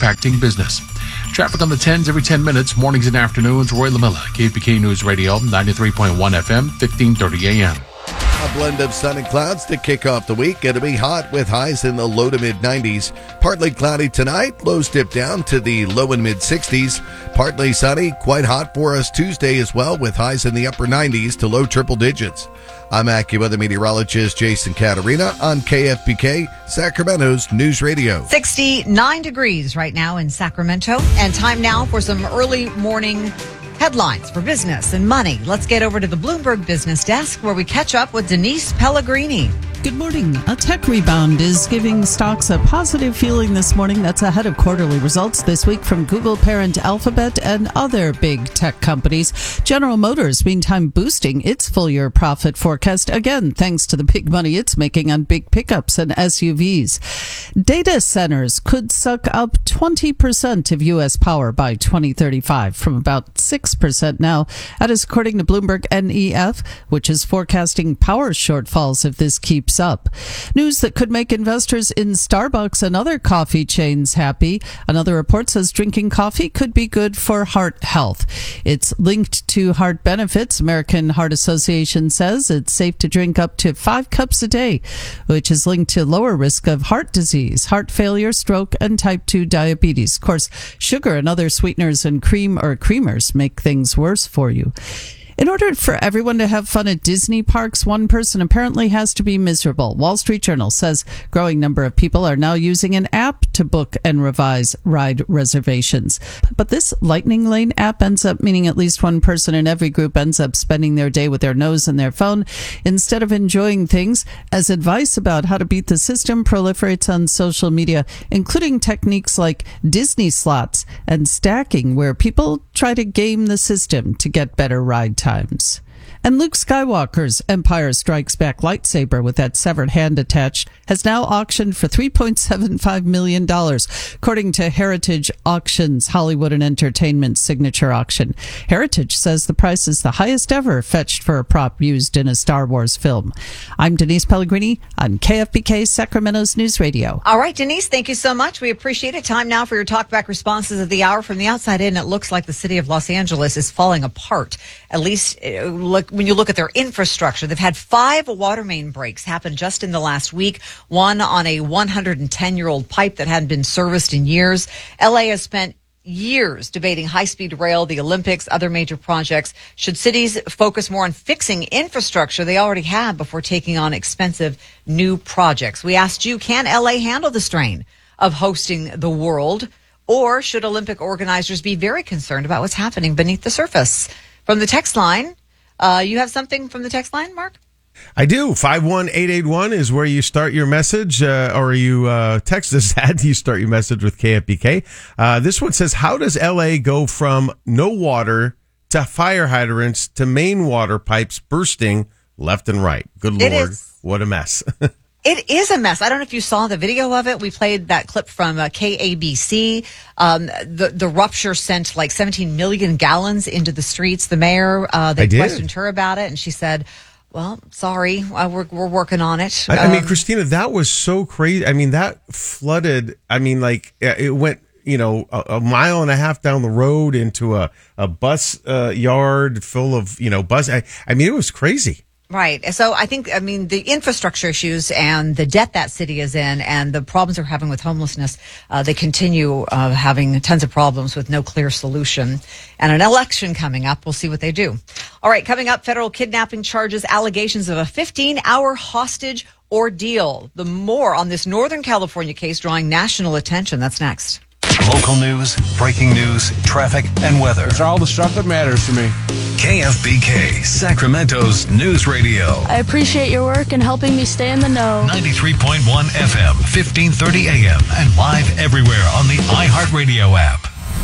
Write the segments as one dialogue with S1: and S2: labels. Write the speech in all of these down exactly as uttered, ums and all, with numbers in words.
S1: impacting business. Traffic on the tens every ten minutes, mornings and afternoons. Roy LaMilla, K F B K News Radio, ninety-three point one F M, fifteen thirty A M.
S2: A blend of sun and clouds to kick off the week. It'll be hot with highs in the low to mid nineties. Partly cloudy tonight. Lows dip down to the low and mid sixties. Partly sunny. Quite hot for us Tuesday as well, with highs in the upper nineties to low triple digits. I'm AccuWeather meteorologist Jason Caterina on K F B K, Sacramento's News Radio.
S3: sixty-nine degrees right now in Sacramento. And time now for some early morning headlines for business and money. Let's get over to the Bloomberg Business Desk where we catch up with Denise Pellegrini.
S4: Good morning. A tech rebound is giving stocks a positive feeling this morning. That's ahead of quarterly results this week from Google parent Alphabet and other big tech companies. General Motors, meantime, boosting its full-year profit forecast, again, thanks to the big money it's making on big pickups and S U Vs. Data centers could suck up twenty percent of U S power by twenty thirty-five, from about six percent now. That is according to Bloomberg N E F, which is forecasting power shortfalls if this keeps up. News that could make investors in Starbucks and other coffee chains happy. Another report says drinking coffee could be good for heart health. It's linked to heart benefits. American Heart Association says it's safe to drink up to five cups a day, which is linked to lower risk of heart disease, heart failure, stroke, and type two diabetes. Of course, sugar and other sweeteners and cream or creamers make things worse for you. In order for everyone to have fun at Disney parks, one person apparently has to be miserable. Wall Street Journal says a growing number of people are now using an app to book and revise ride reservations. But this Lightning Lane app ends up meaning at least one person in every group ends up spending their day with their nose in their phone instead of enjoying things, as advice about how to beat the system proliferates on social media, including techniques like Disney slots and stacking, where people try to game the system to get better ride times. times. And Luke Skywalker's Empire Strikes Back lightsaber with that severed hand attached has now auctioned for three point seven five million dollars, according to Heritage Auctions, Hollywood and Entertainment signature auction. Heritage says the price is the highest ever fetched for a prop used in a Star Wars film. I'm Denise Pellegrini on K F B K, Sacramento's News Radio.
S3: All right, Denise, thank you so much. We appreciate it. Time now for your talkback responses of the hour. From the outside in, it looks like the city of Los Angeles is falling apart. At least uh, look when you look at their infrastructure. They've had five water main breaks happen just in the last week, one on a one hundred ten-year-old pipe that hadn't been serviced in years. L A has spent years debating high-speed rail, the Olympics, other major projects. Should cities focus more on fixing infrastructure they already have before taking on expensive new projects? We asked you, can L A handle the strain of hosting the world, or should Olympic organizers be very concerned about what's happening beneath the surface? From the text line, Uh, you have something from the text line, Mark?
S5: I do. five one eight eight one is where you start your message, uh, or you uh, text us at. You start your message with K F B K. Uh, this one says, how does L A go from no water to fire hydrants to main water pipes bursting left and right? Good Lord, what a mess.
S3: It is a mess. I don't know if you saw the video of it. We played that clip from uh, K A B C. Um, the, the rupture sent like seventeen million gallons into the streets. The mayor, uh, they questioned her about it, and she said, well, sorry, uh, we're, we're working on it.
S5: I,
S3: um,
S5: I mean, Christina, that was so crazy. I mean, that flooded. I mean, like, it went, you know, a, a mile and a half down the road into a, a bus uh, yard full of, you know, bus. I, I mean, it was crazy.
S3: Right. So I think, I mean, the infrastructure issues and the debt that city is in and the problems they're having with homelessness, uh, they continue uh, having tons of problems with no clear solution. And an election coming up, we'll see what they do. All right, coming up, federal kidnapping charges, allegations of a fifteen-hour hostage ordeal. The more on this Northern California case drawing national attention. That's next.
S6: Local news, breaking news, traffic, and weather.
S7: It's all the stuff that matters to me.
S6: K F B K, Sacramento's News Radio.
S8: I appreciate your work in helping me stay in the know.
S6: ninety-three point one F M, fifteen thirty A M, and live everywhere on the iHeartRadio app.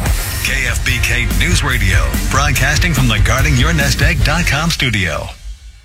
S6: K F B K News Radio, broadcasting from the guarding your nest egg dot com studio.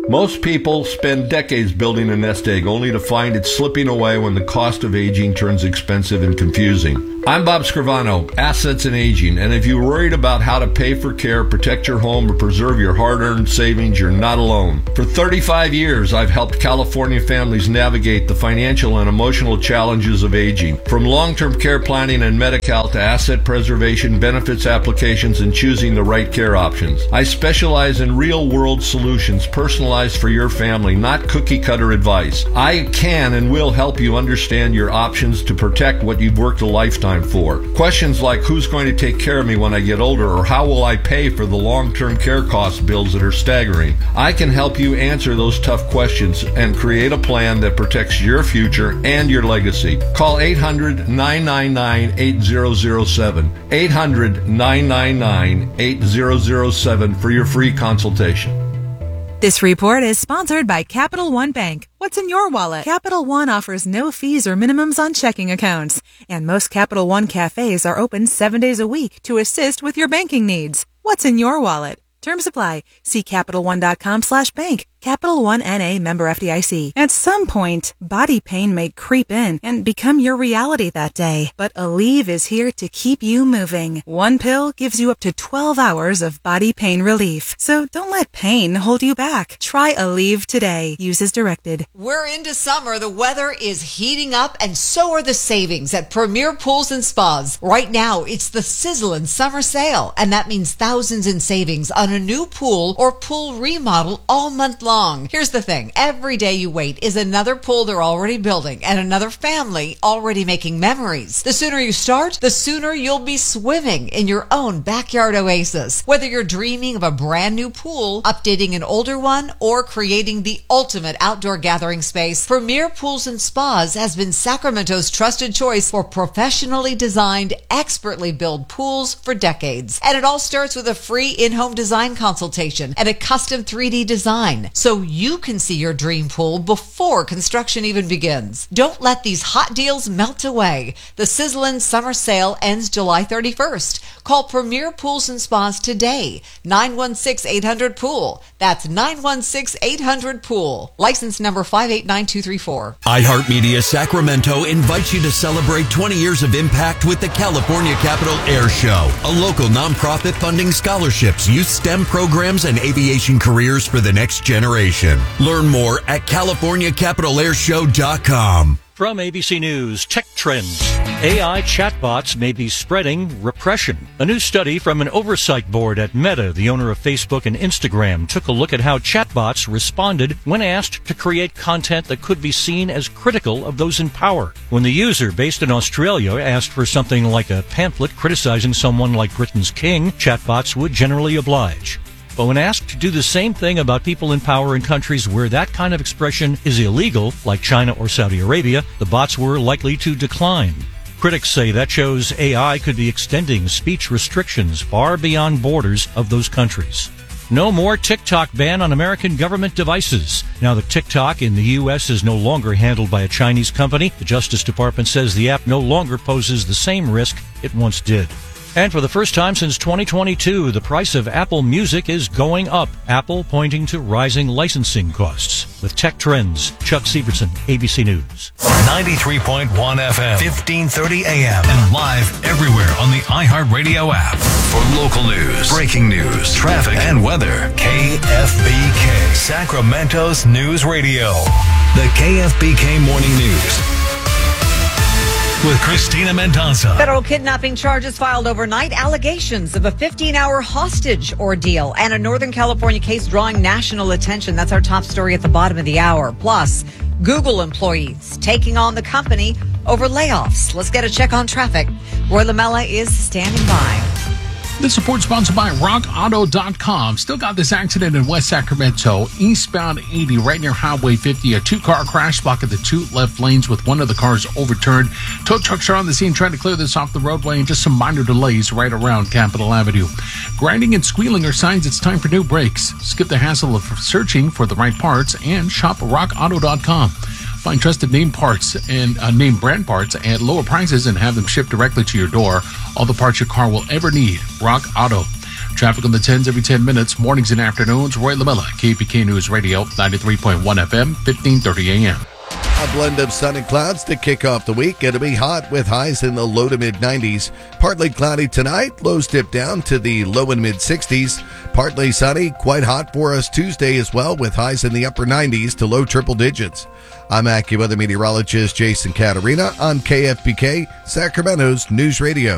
S7: Most people spend decades building a nest egg only to find it slipping away when the cost of aging turns expensive and confusing. I'm Bob Scrivano, Assets and Aging, and if you're worried about how to pay for care, protect your home, or preserve your hard-earned savings, you're not alone. For thirty-five years, I've helped California families navigate the financial and emotional challenges of aging. From long-term care planning and Medi-Cal to asset preservation, benefits applications, and choosing the right care options. I specialize in real-world solutions personalized for your family, not cookie-cutter advice. I can and will help you understand your options to protect what you've worked a lifetime for. Questions like who's going to take care of me when I get older, or how will I pay for the long-term care cost bills that are staggering. I can help you answer those tough questions and create a plan that protects your future and your legacy. Call eight hundred, nine nine nine, eight zero zero seven. eight hundred, nine nine nine, eight zero zero seven for your free consultation.
S9: This report is sponsored by Capital One Bank. What's in your wallet? Capital One offers no fees or minimums on checking accounts. And most Capital One cafes are open seven days a week to assist with your banking needs. What's in your wallet? Terms apply. See CapitalOne.com slash bank. Capital One N A member F D I C. At some point, body pain may creep in and become your reality that day. But Aleve is here to keep you moving. One pill gives you up to twelve hours of body pain relief. So don't let pain hold you back. Try Aleve today. Use as directed.
S3: We're into summer. The weather is heating up, and so are the savings at Premier Pools and Spas. Right now, it's the sizzling summer sale, and that means thousands in savings on a new pool or pool remodel all month long. Here's the thing. Every day you wait is another pool they're already building and another family already making memories. The sooner you start, the sooner you'll be swimming in your own backyard oasis. Whether you're dreaming of a brand new pool, updating an older one, or creating the ultimate outdoor gathering space, Premier Pools and Spas has been Sacramento's trusted choice for professionally designed, expertly built pools for decades. And it all starts with a free in-home design consultation and a custom three D design, so you can see your dream pool before construction even begins. Don't let these hot deals melt away. The sizzling summer sale ends July thirty-first. Call Premier Pools and Spas today. nine one six, eight hundred, pool. That's nine one six, eight hundred, pool. License number five eight nine two three four.
S10: iHeartMedia Sacramento invites you to celebrate twenty years of impact with the California Capital Air Show, a local nonprofit funding scholarships, youth STEM programs, and aviation careers for the next generation. Learn more at California Capital Air Show dot com.
S11: From A B C News, Tech Trends. A I chatbots may be spreading repression. A new study from an oversight board at Meta, the owner of Facebook and Instagram, took a look at how chatbots responded when asked to create content that could be seen as critical of those in power. When the user, based in Australia, asked for something like a pamphlet criticizing someone like Britain's king, chatbots would generally oblige. But when asked to do the same thing about people in power in countries where that kind of expression is illegal, like China or Saudi Arabia, the bots were likely to decline. Critics say that shows A I could be extending speech restrictions far beyond borders of those countries. No more TikTok ban on American government devices. Now that TikTok in the U S is no longer handled by a Chinese company, the Justice Department says the app no longer poses the same risk it once did. And for the first time since twenty twenty-two, the price of Apple Music is going up. Apple pointing to rising licensing costs. With Tech Trends, Chuck Severson, A B C News.
S6: ninety-three point one F M, fifteen thirty A M, and live everywhere on the iHeartRadio app. For local news, breaking news, traffic, and weather, K F B K, Sacramento's News Radio. The K F B K Morning News with Christina Mendoza.
S3: Federal kidnapping charges filed overnight, allegations of a fifteen-hour hostage ordeal, and a Northern California case drawing national attention. That's our top story at the bottom of the hour. Plus, Google employees taking on the company over layoffs. Let's get a check on traffic. Roy Lamella is standing by.
S1: This report sponsored by rock auto dot com. Still got this accident in West Sacramento, eastbound eighty, right near Highway fifty. A two-car crash blocking the two left lanes with one of the cars overturned. Tow trucks are on the scene trying to clear this off the roadway, and just some minor delays right around Capitol Avenue. Grinding and squealing are signs it's time for new brakes. Skip the hassle of searching for the right parts and shop rock auto dot com. Find trusted name parts and uh, name brand parts at lower prices and have them shipped directly to your door. All the parts your car will ever need. Rock Auto. Traffic on the tens every ten minutes, mornings and afternoons. Roy Lamella, K P K News Radio, ninety-three point one F M, fifteen thirty A M.
S2: A blend of sun and clouds to kick off the week. It'll be hot with highs in the low to mid nineties. Partly cloudy tonight. Lows dip down to the low and mid sixties. Partly sunny. Quite hot for us Tuesday as well, with highs in the upper nineties to low triple digits. I'm AccuWeather meteorologist Jason Caterina on K F B K, Sacramento's News Radio.